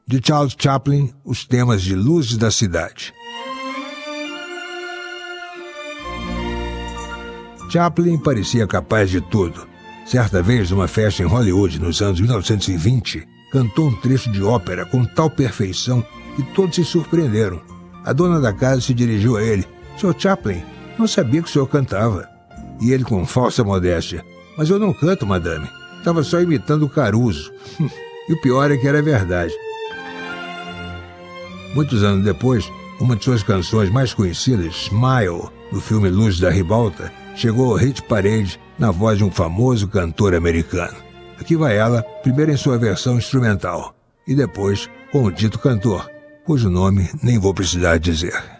de Charles Chaplin, os temas de Luzes da Cidade. Chaplin parecia capaz de tudo. Certa vez, numa festa em Hollywood, nos anos 1920, cantou um trecho de ópera com tal perfeição que todos se surpreenderam. A dona da casa se dirigiu a ele. Sr. Chaplin, não sabia que o senhor cantava. E ele, com falsa modéstia, mas eu não canto, madame. Estava só imitando o Caruso. E o pior é que era verdade. Muitos anos depois, uma de suas canções mais conhecidas, Smile, do filme Luz da Ribalta, chegou ao hit parade na voz de um famoso cantor americano. Aqui vai ela, primeiro em sua versão instrumental, e depois com o dito cantor, cujo nome nem vou precisar dizer.